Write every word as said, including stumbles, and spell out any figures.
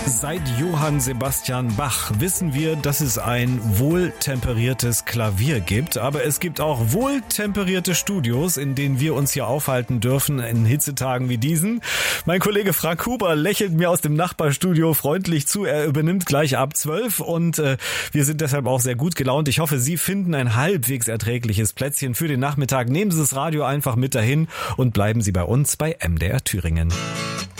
Seit Johann Sebastian Bach wissen wir, dass es ein wohltemperiertes Klavier gibt, aber es gibt auch wohltemperierte Studios, in denen wir uns hier aufhalten dürfen in Hitzetagen wie diesen. Mein Kollege Frank Huber lächelt mir aus dem Nachbarstudio freundlich zu, er übernimmt gleich ab zwölf und äh, wir sind deshalb auch sehr gut gelaunt. Ich hoffe, Sie finden ein halbwegs erträgliches Plätzchen für den Nachmittag. Nehmen Sie das Radio einfach mit dahin und bleiben Sie bei uns bei M D R Thüringen.